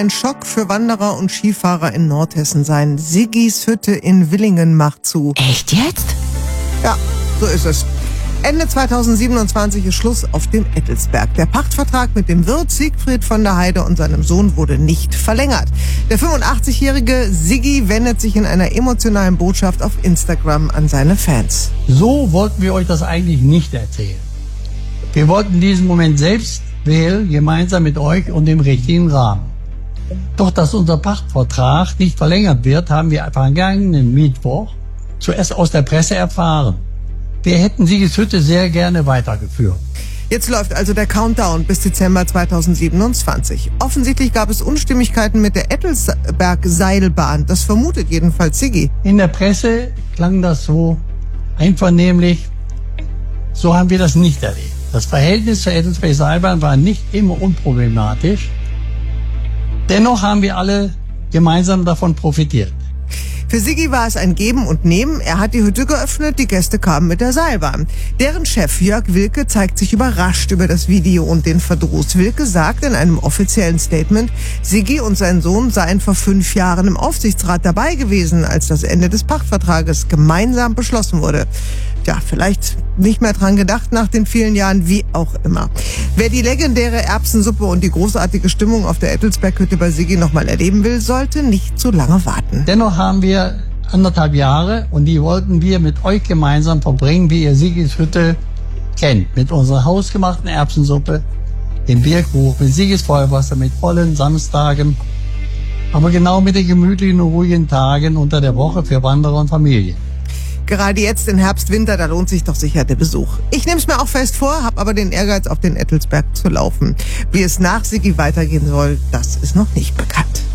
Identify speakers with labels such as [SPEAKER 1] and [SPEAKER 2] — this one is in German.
[SPEAKER 1] ein Schock für Wanderer und Skifahrer in Nordhessen sein. Siggis Hütte in Willingen macht zu.
[SPEAKER 2] Echt jetzt?
[SPEAKER 1] Ja, so ist es. Ende 2027 ist Schluss auf dem Ettelsberg. Der Pachtvertrag mit dem Wirt Siegfried von der Heide und seinem Sohn wurde nicht verlängert. Der 85-jährige Siggi wendet sich in einer emotionalen Botschaft auf Instagram an seine Fans.
[SPEAKER 3] So wollten wir euch das eigentlich nicht erzählen. Wir wollten diesen Moment selbst wählen, gemeinsam mit euch und dem richtigen Rahmen. Doch dass unser Pachtvertrag nicht verlängert wird, haben wir vergangenen Mittwoch zuerst aus der Presse erfahren. Wir hätten Siggis Hütte sehr gerne weitergeführt.
[SPEAKER 1] Jetzt läuft also der Countdown bis Dezember 2027. Offensichtlich gab es Unstimmigkeiten mit der Ettelsberg-Seilbahn. Das vermutet jedenfalls Siggi.
[SPEAKER 3] In der Presse klang das so einvernehmlich. So haben wir das nicht erlebt. Das Verhältnis zur Ettelsberg-Seilbahn war nicht immer unproblematisch. Dennoch haben wir alle gemeinsam davon profitiert.
[SPEAKER 1] Für Siggi war es ein Geben und Nehmen. Er hat die Hütte geöffnet, die Gäste kamen mit der Seilbahn. Deren Chef Jörg Wilke zeigt sich überrascht über das Video und den Verdruss. Wilke sagt in einem offiziellen Statement, Siggi und sein Sohn seien vor 5 Jahren im Aufsichtsrat dabei gewesen, als das Ende des Pachtvertrages gemeinsam beschlossen wurde. Ja, vielleicht nicht mehr dran gedacht nach den vielen Jahren, wie auch immer. Wer die legendäre Erbsensuppe und die großartige Stimmung auf der Ettelsberghütte bei Siggi nochmal erleben will, sollte nicht zu lange warten.
[SPEAKER 3] Dennoch haben wir 1,5 Jahre und die wollten wir mit euch gemeinsam verbringen, wie ihr Siggis Hütte kennt. Mit unserer hausgemachten Erbsensuppe, dem Bierkuchen, mit Siggis Feuerwasser, mit vollen Samstagen, aber genau mit den gemütlichen und ruhigen Tagen unter der Woche für Wanderer und Familien.
[SPEAKER 1] Gerade jetzt in Herbst, Winter, da lohnt sich doch sicher der Besuch. Ich nehme es mir auch fest vor, habe aber den Ehrgeiz, auf den Ettelsberg zu laufen. Wie es nach Siggi weitergehen soll, das ist noch nicht bekannt.